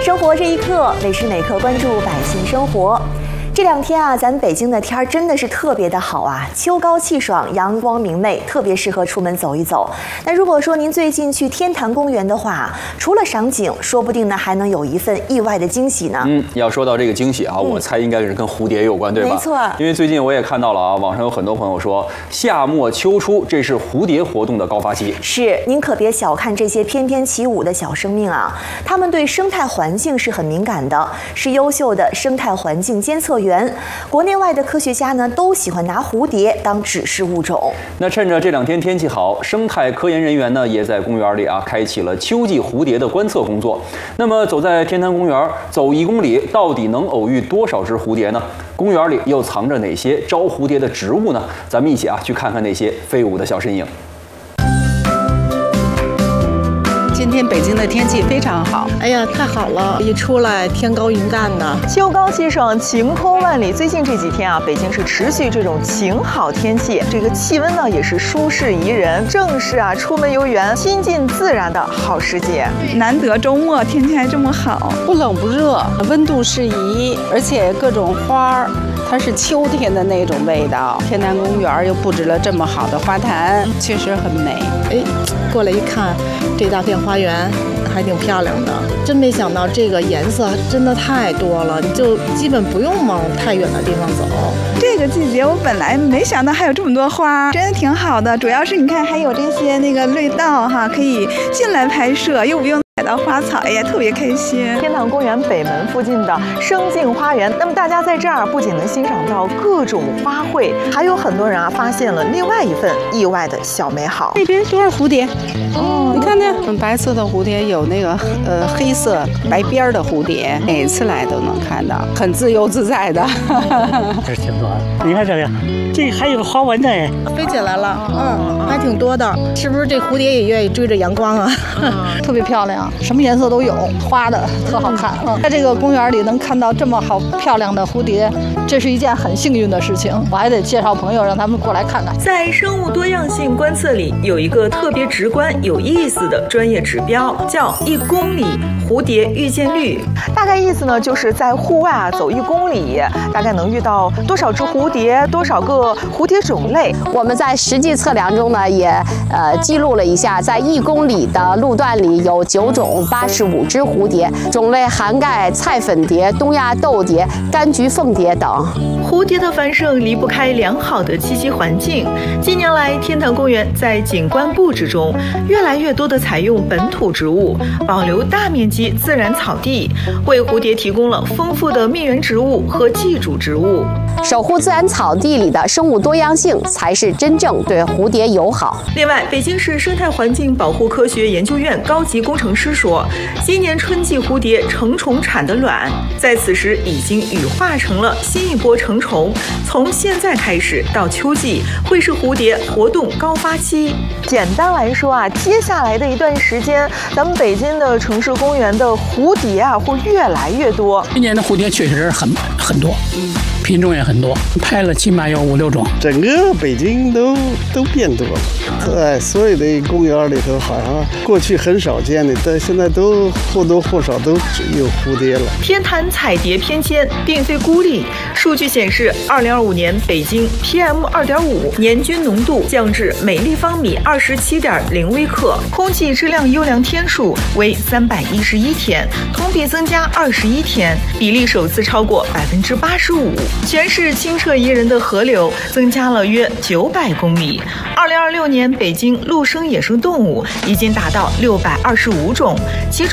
生活这一刻，每时每刻关注百姓生活。这两天啊，咱北京的天儿真的是特别的好啊，秋高气爽，阳光明媚，特别适合出门走一走。那如果说您最近去天坛公园的话，除了赏景，说不定呢还能有一份意外的惊喜呢。 要说到这个惊喜啊，我猜应该是跟蝴蝶有关，对吧？ 没错。因为最近我也看到了啊，网上有很多朋友说，夏末秋初这是蝴蝶活动的高发期。 是，您可别小看这些翩翩起舞的小生命啊，它们对生态环境是很敏感的，是优秀的生态环境监测员。国内外的科学家呢，都喜欢拿蝴蝶当指示物种。 那趁着这两天天气好，生态科研人员呢，也在公园里啊，开启了秋季蝴蝶的观测工作。那么走在天坛公园，走1公里，到底能偶遇多少只蝴蝶呢？公园里又藏着哪些招蝴蝶的植物呢？咱们一起啊，去看看那些飞舞的小身影。 今天北京的天气非常好， 哎呀，太好了！一出来天高云淡的， 秋高气爽，晴空万里。最近这几天啊，北京是持续这种晴好天气，这个气温呢也是舒适宜人，正是啊出门游园、亲近自然的好时节。 难得周末天气还这么好， 不冷不热，温度适宜，而且各种花儿，它是秋天的那种味道。天坛公园又布置了这么好的花坛，确实很美。哎，过来一看，这大片花园还挺漂亮的，真没想到这个颜色真的太多了，你就基本不用往太远的地方走。 这个季节我本来没想到还有这么多花，真的挺好的。主要是你看还有这些那个绿道哈，可以进来拍摄，又不用踩到花草，哎呀，特别开心。 天坛公园北门附近的生境花园，那么大家在这儿不仅能欣赏到各种花卉，还有很多人啊发现了另外一份意外的小美好。 那边多少蝴蝶？哦，你看看，白色的蝴蝶有那个黑色白边的蝴蝶，每次来都能看到，很自由自在的。 这是挺多的，你看这个，这还有个花纹的哎， 飞起来了，还挺多的，是不是这蝴蝶也愿意追着阳光啊？ 特别漂亮，什么颜色都有，花的特好看。在这个公园里能看到这么好漂亮的蝴蝶，这是一件很幸运的事情。我还得介绍朋友让他们过来看看。 在生物多样性观测里，有一个特别直观、有意思的专业指标，叫1公里蝴蝶遇见率。 大概意思呢，就是在户外啊走1公里，大概能遇到多少只蝴蝶，多少个蝴蝶种类。 我们在实际测量中呢，也记录了一下，在1公里的路段里有9种85只蝴蝶，种类涵盖菜粉蝶、东亚豆蝶、柑橘凤蝶等。 蝴蝶的繁盛离不开良好的栖息环境。近年来，天坛公园在景观布置中越来越多地采用本土植物，保留大面积自然草地，为蝴蝶提供了丰富的蜜源植物和寄主植物。 守护自然草地里的生物多样性，才是真正对蝴蝶友好。 另外，北京市生态环境保护科学研究院高级工程师说，今年春季蝴蝶成虫产的卵，在此时已经羽化成了新一波成虫。从现在开始到秋季，会是蝴蝶活动高发期。 简单来说啊，接下来的一段时间，咱们北京的城市公园的蝴蝶啊会越来越多。 今年的蝴蝶确实很多，品种也很多，拍了起码有5、6种。 整个北京都变多了，在所有的公园里头，好像过去很少见的，但现在都或多或少都有蝴蝶了。 天坛采蝶偏迁并非孤立。数据显示，2025年北京 PM2.5 年均浓度降至每立方米27.0微克，空气质量优良天数为311天，同比增加21天，比例首次超过85%。全市清澈宜人的河流增加了约900公里。2026年北京陆生野生动物已经达到625种，其中